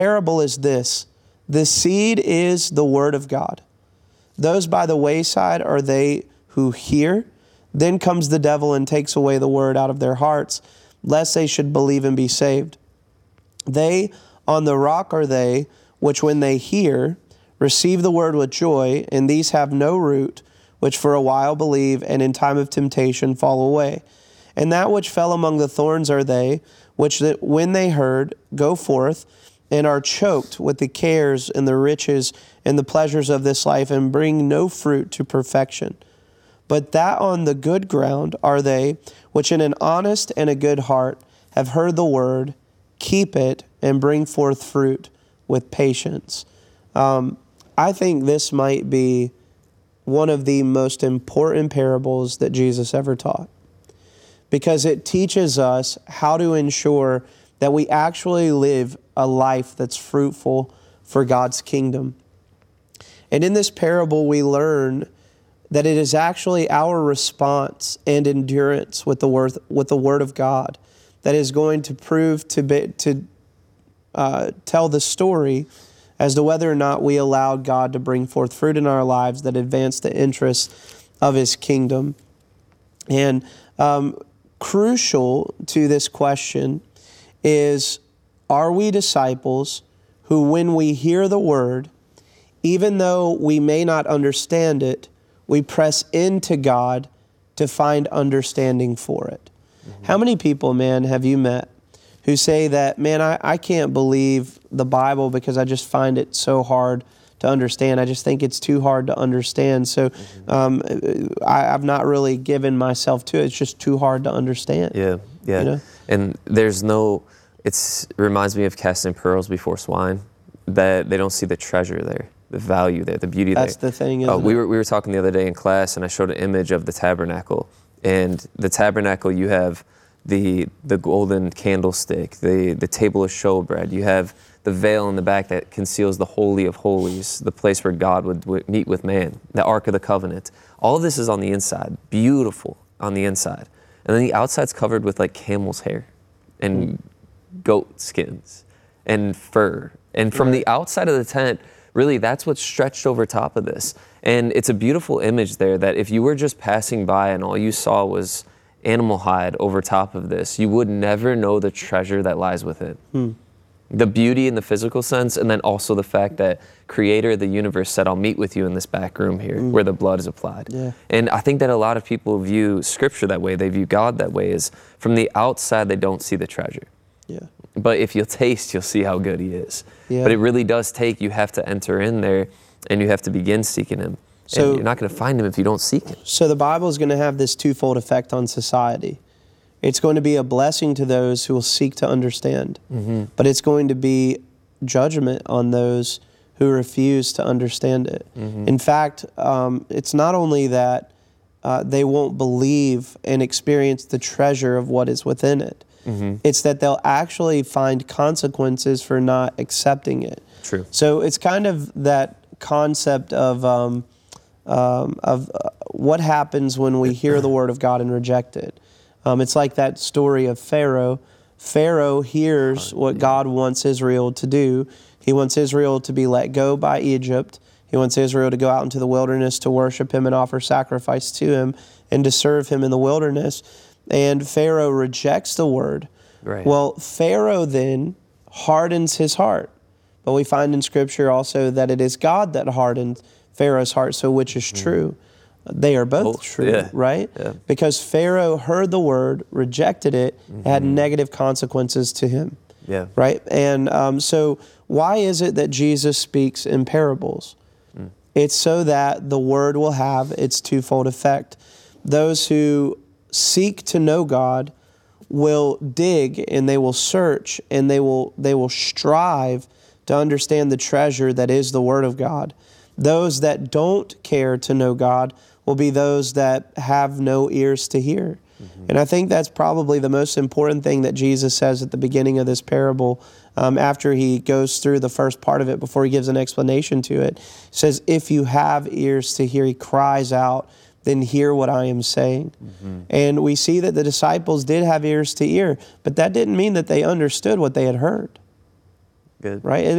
parable is this: the seed is the word of God. Those by the wayside are they who hear. Then comes the devil and takes away the word out of their hearts, lest they should believe and be saved. They on the rock are they, which when they hear, receive the word with joy, and these have no root, which for a while believe, and in time of temptation fall away. And that which fell among the thorns are they, which when they heard, go forth, and are choked with the cares and the riches and the pleasures of this life, and bring no fruit to perfection. But that on the good ground are they, which in an honest and a good heart have heard the word, keep it, and bring forth fruit with patience. I think this might be one of the most important parables that Jesus ever taught, because it teaches us how to ensure that we actually live a life that's fruitful for God's kingdom. And in this parable, we learn that it is actually our response and endurance with the word of God that is going to prove to tell the story as to whether or not we allowed God to bring forth fruit in our lives that advance the interests of His kingdom. And crucial to this question is, are we disciples who, when we hear the word, even though we may not understand it, we press into God to find understanding for it? Mm-hmm. How many people, man, have you met who say that, man, I can't believe the Bible because I just find it so hard to understand. I just think it's too hard to understand. So I've not really given myself to it. It's just too hard to understand. Yeah. You know? And it reminds me of casting pearls before swine, that they don't see the treasure there, the value there, the beauty there. That's the thing, isn't it? We were talking the other day in class, and I showed an image of the tabernacle. And the tabernacle, you have the golden candlestick, the table of showbread. You have the veil in the back that conceals the Holy of Holies, the place where God would meet with man, the Ark of the Covenant. All of this is on the inside, beautiful on the inside. And then the outside's covered with like camel's hair and goat skins and fur. And from the outside of the tent, really, that's what's stretched over top of this. And it's a beautiful image there that if you were just passing by and all you saw was animal hide over top of this, you would never know the treasure that lies within. The beauty in the physical sense, and then also the fact that Creator of the universe said, I'll meet with you in this back room here where the blood is applied. Yeah. And I think that a lot of people view Scripture that way. They view God that way, is from the outside, they don't see the treasure. Yeah. But if you'll taste, you'll see how good He is. Yeah. But it really does take, you have to enter in there and you have to begin seeking Him. So, and you're not going to find Him if you don't seek Him. So the Bible is going to have this twofold effect on society. It's going to be a blessing to those who will seek to understand, but it's going to be judgment on those who refuse to understand it. In fact, it's not only that they won't believe and experience the treasure of what is within it, it's that they'll actually find consequences for not accepting it. True. So it's kind of that concept of what happens when we hear the Word of God and reject it. It's like that story of Pharaoh. Pharaoh hears what God wants Israel to do. He wants Israel to be let go by Egypt. He wants Israel to go out into the wilderness to worship Him and offer sacrifice to Him and to serve Him in the wilderness. And Pharaoh rejects the word. Right. Well, Pharaoh then hardens his heart. But we find in Scripture also that it is God that hardened Pharaoh's heart, so which is true? They are both true, right? Yeah. Because Pharaoh heard the word, rejected it, had negative consequences to him, right? And so why is it that Jesus speaks in parables? It's so that the word will have its twofold effect. Those who seek to know God will dig and they will search and they will strive to understand the treasure that is the Word of God. Those that don't care to know God will be those that have no ears to hear. And I think that's probably the most important thing that Jesus says at the beginning of this parable, after He goes through the first part of it, before He gives an explanation to it. He says, if you have ears to hear, He cries out, then hear what I am saying. And we see that the disciples did have ears to hear, but that didn't mean that they understood what they had heard. Good. Right?